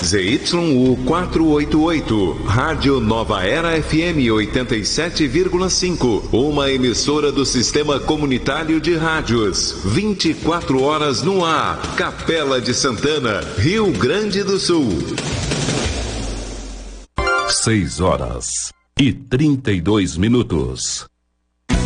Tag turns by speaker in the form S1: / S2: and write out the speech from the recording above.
S1: ZYU 488, Rádio Nova Era FM 87,5, uma emissora do Sistema Comunitário de Rádios, 24 horas no ar, Capela de Santana, Rio Grande do Sul.
S2: 6 horas e 32 minutos.